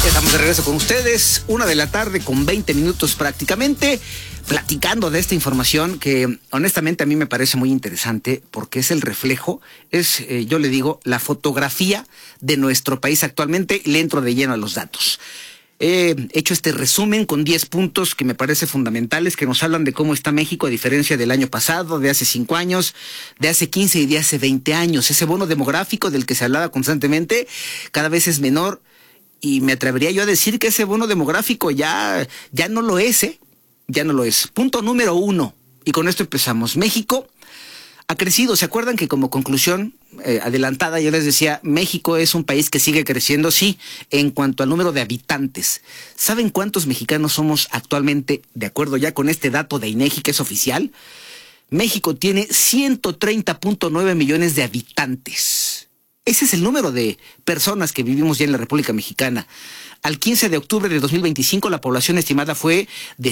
Estamos de regreso con ustedes, 1:00 p.m. con 20 minutos prácticamente, platicando de esta información que honestamente a mí me parece muy interesante porque es el reflejo, yo le digo, la fotografía de nuestro país actualmente. Le entro de lleno a los datos. He hecho este resumen con 10 puntos que me parece fundamentales, que nos hablan de cómo está México a diferencia del año pasado, de hace 5 años, de hace 15 y de hace 20 años. Ese bono demográfico del que se hablaba constantemente cada vez es menor. Y me atrevería yo a decir que ese bono demográfico ya no lo es, ya no lo es. Punto número 1, y con esto empezamos. México ha crecido. ¿Se acuerdan que como conclusión adelantada yo les decía, México es un país que sigue creciendo? Sí, en cuanto al número de habitantes. ¿Saben cuántos mexicanos somos actualmente, de acuerdo ya con este dato de INEGI que es oficial? México tiene 130.9 millones de habitantes. Ese es el número de personas que vivimos ya en la República Mexicana. Al 15 de octubre de 2025, la población estimada fue de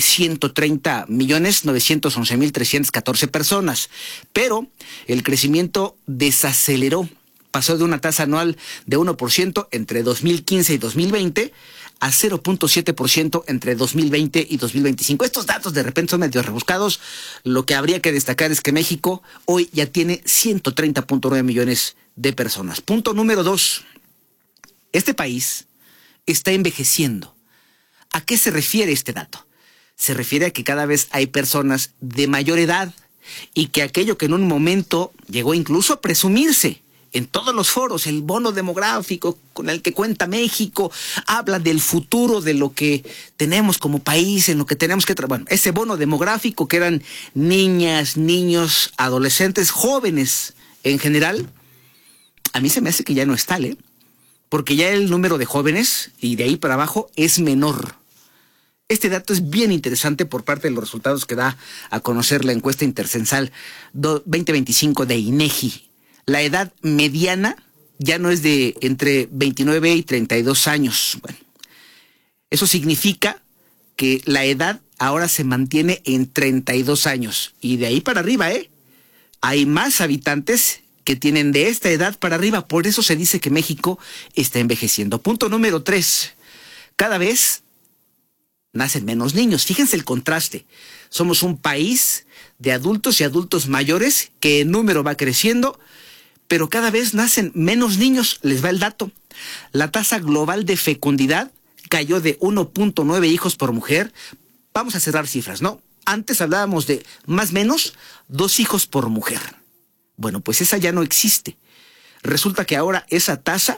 130.911.314 personas. Pero el crecimiento desaceleró. Pasó de una tasa anual de 1% entre 2015 y 2020 a 0.7% entre 2020 y 2025. Estos datos de repente son medio rebuscados. Lo que habría que destacar es que México hoy ya tiene 130.9 millones de personas. Punto número 2. Este país está envejeciendo. ¿A qué se refiere este dato? Se refiere a que cada vez hay personas de mayor edad y que aquello que en un momento llegó incluso a presumirse en todos los foros, el bono demográfico con el que cuenta México, habla del futuro, de lo que tenemos como país, en lo que tenemos que trabajar. Bueno, ese bono demográfico que eran niñas, niños, adolescentes, jóvenes en general, a mí se me hace que ya no es tal, porque ya el número de jóvenes y de ahí para abajo es menor. Este dato es bien interesante por parte de los resultados que da a conocer la encuesta intercensal 2025 de INEGI. La edad mediana ya no es de entre 29 y 32 años. Bueno, eso significa que la edad ahora se mantiene en 32 años. Y de ahí para arriba, hay más habitantes que tienen de esta edad para arriba. Por eso se dice que México está envejeciendo. Punto número 3. Cada vez nacen menos niños. Fíjense el contraste. Somos un país de adultos y adultos mayores que en número va creciendo, pero cada vez nacen menos niños. Les va el dato. La tasa global de fecundidad cayó de 1.9 hijos por mujer. Vamos a cerrar cifras, ¿no? Antes hablábamos de más o menos 2 hijos por mujer. Bueno, pues esa ya no existe. Resulta que ahora esa tasa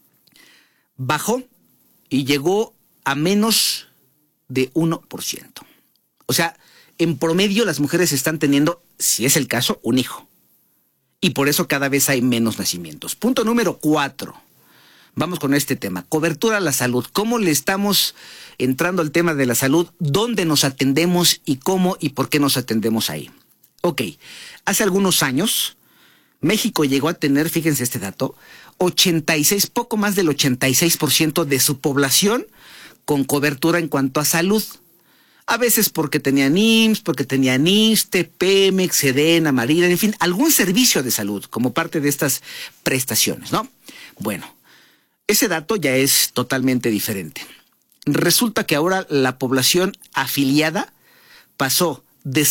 bajó y llegó a menos de 1%. O sea, en promedio las mujeres están teniendo, si es el caso, un hijo. Y por eso cada vez hay menos nacimientos. Punto número 4. Vamos con este tema. Cobertura a la salud. ¿Cómo le estamos entrando al tema de la salud? ¿Dónde nos atendemos y cómo y por qué nos atendemos ahí? Ok, hace algunos años México llegó a tener, fíjense este dato, 86, poco más del 86% de su población con cobertura en cuanto a salud. A veces porque tenían IMSS, porque tenían ISSSTE, Pemex, Sedena, Marina, en fin, algún servicio de salud como parte de estas prestaciones, ¿no? Bueno, ese dato ya es totalmente diferente. Resulta que ahora la población afiliada pasó de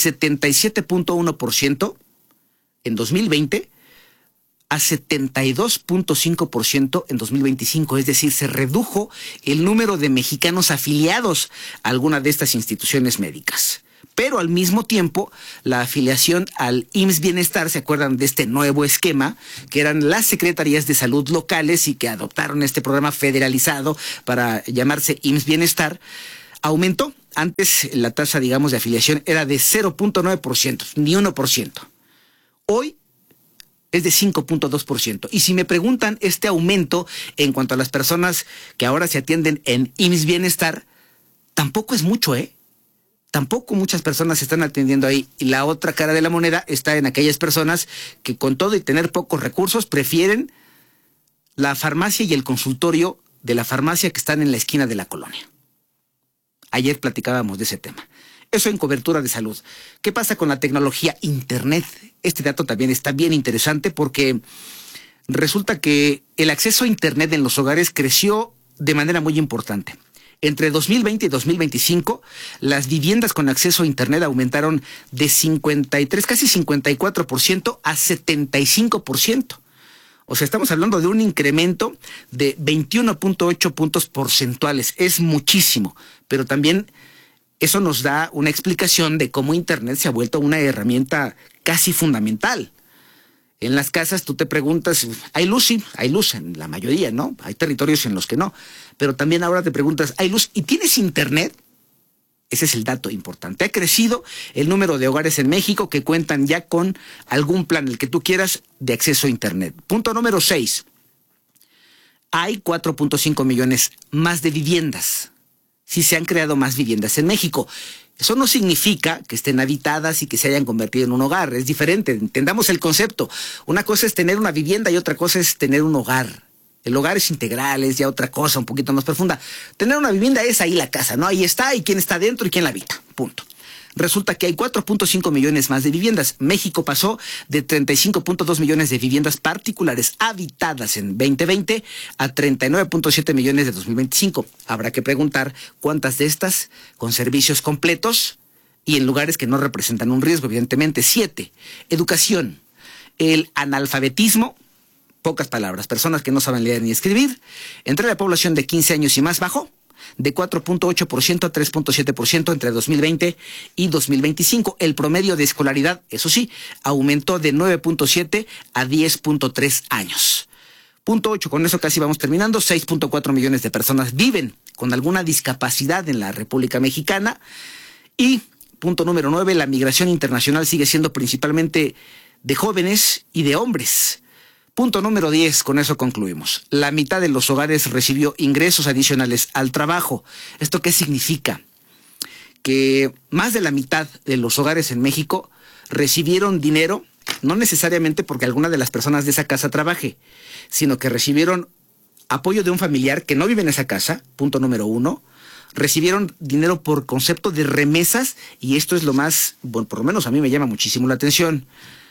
77.1% en 2020 a 72.5% en 2025, es decir, se redujo el número de mexicanos afiliados a alguna de estas instituciones médicas. Pero al mismo tiempo, la afiliación al IMSS Bienestar, ¿se acuerdan de este nuevo esquema? Que eran las secretarías de salud locales y que adoptaron este programa federalizado para llamarse IMSS Bienestar, aumentó. Antes la tasa, digamos, de afiliación era de 0.9%, ni 1%. Hoy es de 5.2%. Y si me preguntan este aumento en cuanto a las personas que ahora se atienden en IMSS Bienestar, tampoco es mucho, Tampoco muchas personas se están atendiendo ahí. Y la otra cara de la moneda está en aquellas personas que con todo y tener pocos recursos prefieren la farmacia y el consultorio de la farmacia que están en la esquina de la colonia. Ayer platicábamos de ese tema. Eso en cobertura de salud. ¿Qué pasa con la tecnología Internet? Este dato también está bien interesante porque resulta que el acceso a Internet en los hogares creció de manera muy importante. Entre 2020 y 2025, las viviendas con acceso a Internet aumentaron de 53, casi 54% a 75%. O sea, estamos hablando de un incremento de 21.8 puntos porcentuales. Es muchísimo, pero también eso nos da una explicación de cómo Internet se ha vuelto una herramienta casi fundamental. En las casas tú te preguntas, ¿hay luz? Sí, hay luz en la mayoría, ¿no? Hay territorios en los que no. Pero también ahora te preguntas, ¿hay luz? ¿Y tienes Internet? Ese es el dato importante. Ha crecido el número de hogares en México que cuentan ya con algún plan, el que tú quieras, de acceso a Internet. Punto número 6. Hay 4.5 millones más de viviendas. Sí se han creado más viviendas en México. Eso no significa que estén habitadas y que se hayan convertido en un hogar. Es diferente, entendamos el concepto. Una cosa es tener una vivienda y otra cosa es tener un hogar. El hogar es integral, es ya otra cosa un poquito más profunda. Tener una vivienda es ahí la casa, ¿no? Ahí está, y quién está dentro y quién la habita. Punto. Resulta que hay 4.5 millones más de viviendas. México pasó de 35.2 millones de viviendas particulares habitadas en 2020 a 39.7 millones de 2025. Habrá que preguntar cuántas de estas con servicios completos y en lugares que no representan un riesgo, evidentemente. 7. Educación. El analfabetismo, pocas palabras, personas que no saben leer ni escribir, entre la población de 15 años y más bajó de 4.8% a 3.7% entre 2020 y 2025. El promedio de escolaridad, eso sí, aumentó de 9.7 a 10.3 años. Punto 8, con eso casi vamos terminando. 6.4 millones de personas viven con alguna discapacidad en la República Mexicana. Y punto número 9, la migración internacional sigue siendo principalmente de jóvenes y de hombres. Punto número 10, con eso concluimos. La mitad de los hogares recibió ingresos adicionales al trabajo. ¿Esto qué significa? Que más de la mitad de los hogares en México recibieron dinero, no necesariamente porque alguna de las personas de esa casa trabaje, sino que recibieron apoyo de un familiar que no vive en esa casa, punto número 1. Recibieron dinero por concepto de remesas, y esto es lo más, bueno, por lo menos a mí me llama muchísimo la atención.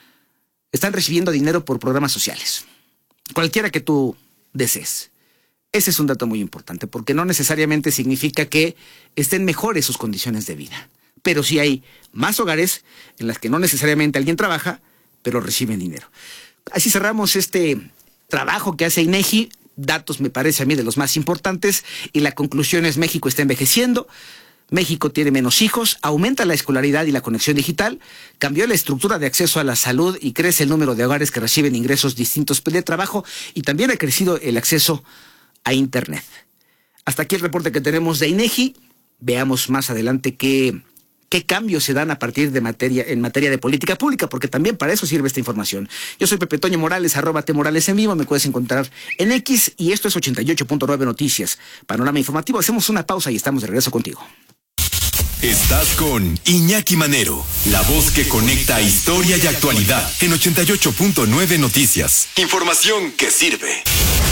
Están recibiendo dinero por programas sociales, cualquiera que tú desees. Ese es un dato muy importante, porque no necesariamente significa que estén mejores sus condiciones de vida. Pero sí hay más hogares en las que no necesariamente alguien trabaja, pero reciben dinero. Así cerramos este trabajo que hace INEGI. Datos me parece a mí de los más importantes, y la conclusión es: México está envejeciendo. México tiene menos hijos, aumenta la escolaridad y la conexión digital, cambió la estructura de acceso a la salud y crece el número de hogares que reciben ingresos distintos de trabajo, y también ha crecido el acceso a Internet. Hasta aquí el reporte que tenemos de INEGI. Veamos más adelante qué cambios se dan a partir de en materia de política pública, porque también para eso sirve esta información. Yo soy Pepe Toño Morales, @T_Morales en vivo, me puedes encontrar en X, y esto es 88.9 Noticias. Panorama informativo, hacemos una pausa y estamos de regreso contigo. Estás con Iñaki Manero, la voz que conecta historia y actualidad en 88.9 Noticias. Información que sirve.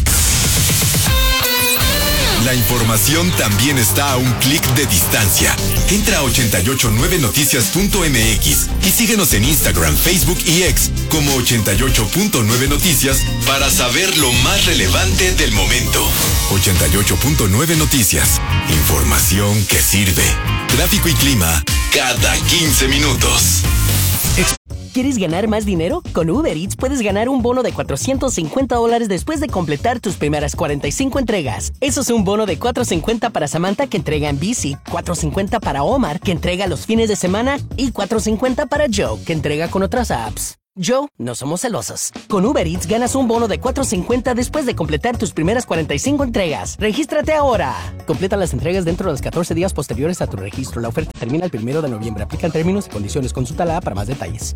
La información también está a un clic de distancia. Entra a 889noticias.mx y síguenos en Instagram, Facebook y X como 88.9 Noticias para saber lo más relevante del momento. 88.9 Noticias. Información que sirve. Tráfico y clima cada 15 minutos. ¿Quieres ganar más dinero? Con Uber Eats puedes ganar un bono de $450 después de completar tus primeras 45 entregas. Eso es un bono de $450 para Samantha, que entrega en bici, $450 para Omar, que entrega los fines de semana, y $450 para Joe, que entrega con otras apps. Joe, no somos celosos. Con Uber Eats ganas un bono de $450 después de completar tus primeras 45 entregas. ¡Regístrate ahora! Completa las entregas dentro de los 14 días posteriores a tu registro. La oferta termina el 1 de noviembre. Aplican términos y condiciones. Consúltala para más detalles.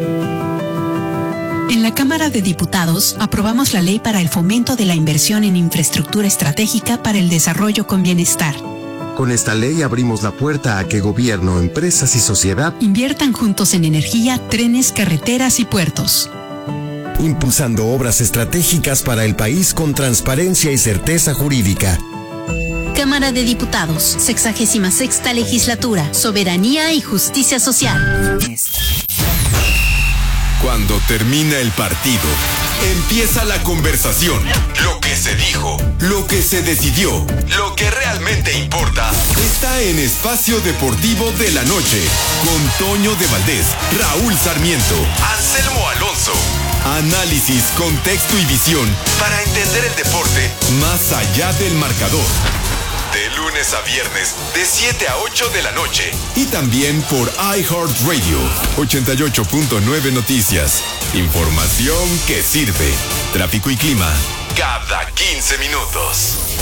En la Cámara de Diputados aprobamos la ley para el fomento de la inversión en infraestructura estratégica para el desarrollo con bienestar. Con esta ley abrimos la puerta a que gobierno, empresas y sociedad inviertan juntos en energía, trenes, carreteras y puertos. Impulsando obras estratégicas para el país con transparencia y certeza jurídica. Cámara de Diputados, 66ª Legislatura, Soberanía y Justicia Social. Cuando termina el partido, empieza la conversación. Lo que se dijo, lo que se decidió, lo que realmente importa, está en Espacio Deportivo de la Noche, con Toño de Valdés, Raúl Sarmiento, Anselmo Alonso. Análisis, contexto y visión para entender el deporte más allá del marcador. De lunes a viernes, de 7 a 8 de la noche. Y también por iHeartRadio, 88.9 Noticias. Información que sirve. Tráfico y clima cada 15 minutos.